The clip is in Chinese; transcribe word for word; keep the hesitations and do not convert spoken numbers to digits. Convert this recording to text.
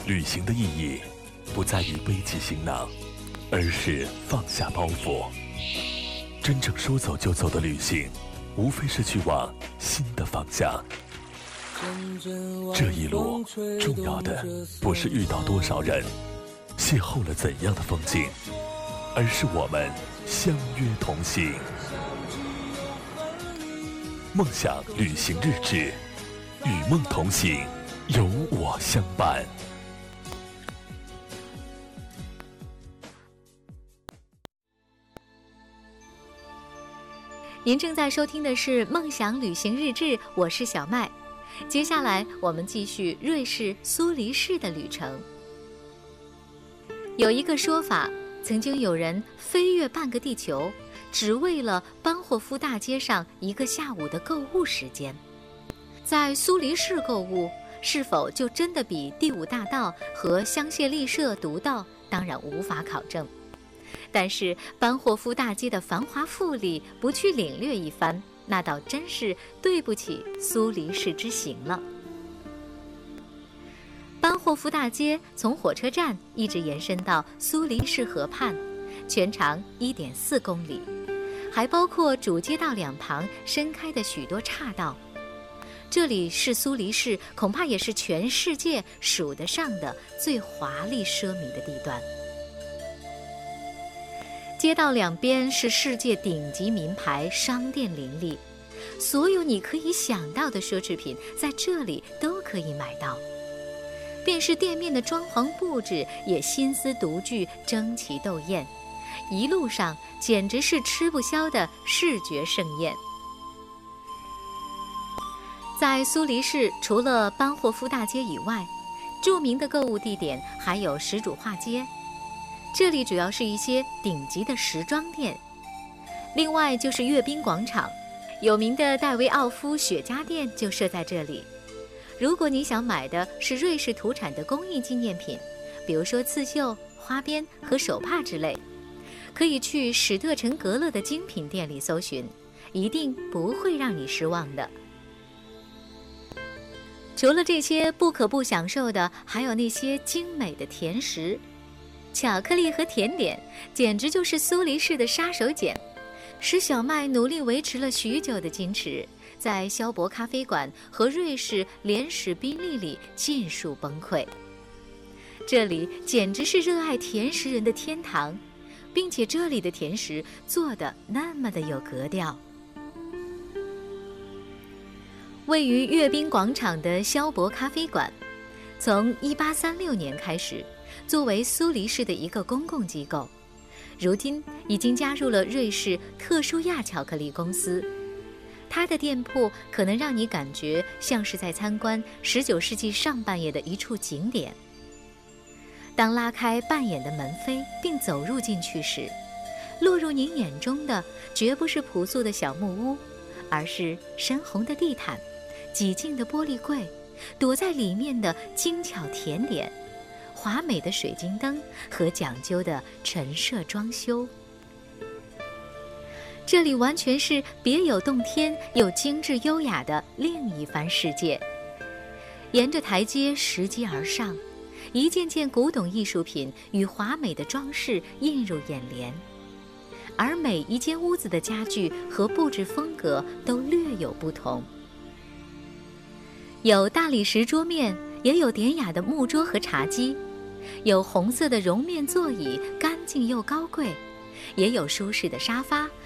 旅行的意义不在于背起行囊，而是放下包袱。真正说走就走的旅行，无非是去往新的方向。这一路重要的不是遇到多少人，邂逅了怎样的风景，而是我们相约同行。梦想旅行日志，与梦同行，有我相伴。 您正在收听的是《梦想旅行日志》，我是小麦。接下来我们继续瑞士苏黎世的旅程。有一个说法，曾经有人飞越半个地球，只为了班霍夫大街上一个下午的购物时间。在苏黎世购物，是否就真的比第五大道和香榭丽舍独到，当然无法考证。但是班霍夫大街的繁华富丽不去领略一番，那倒真是对不起苏黎世之行了。班霍夫大街从火车站一直延伸到苏黎世河畔，全长 一点四公里，还包括主街道两旁伸开的许多岔道。这里是苏黎世，恐怕也是全世界数得上的最华丽奢靡的地段。街道两边是世界顶级名牌商店林立，所有你可以想到的奢侈品在这里都可以买到，便是店面的装潢布置也心思独具，争奇斗艳，一路上简直是吃不消的视觉盛宴。在苏黎世，除了班霍夫大街以外，著名的购物地点还有什主化街，这里主要是一些顶级的时装店。另外就是阅兵广场，有名的戴维奥夫雪茄店就设在这里。如果你想买的是瑞士土产的工艺纪念品，比如说刺绣、花边和手帕之类，可以去史特城格勒的精品店里搜寻，一定不会让你失望的。除了这些，不可不享受的还有那些精美的甜食。巧克力和甜点简直就是苏黎世的杀手锏，使小麦努力维持了许久的矜持，在肖伯咖啡馆和瑞士莲史宾利里尽数崩溃。这里简直是热爱甜食人的天堂，并且这里的甜食做得那么的有格调。位于阅兵广场的肖伯咖啡馆，从一八三六年开始作为苏黎世的一个公共机构，如今已经加入了瑞士特殊亚巧克力公司。它的店铺可能让你感觉像是在参观十九世纪上半叶的一处景点。当拉开半掩的门扉并走入进去时，落入您眼中的绝不是朴素的小木屋，而是深红的地毯、几净的玻璃柜、躲在里面的精巧甜点、华美的水晶灯和讲究的陈设装修。这里完全是别有洞天又精致优雅的另一番世界。沿着台阶拾级而上，一件件古董艺术品与华美的装饰映入眼帘，而每一间屋子的家具和布置风格都略有不同。有大理石桌面，也有典雅的木桌和茶几，有红色的绒面座椅，干净又高贵，也有舒适的沙发，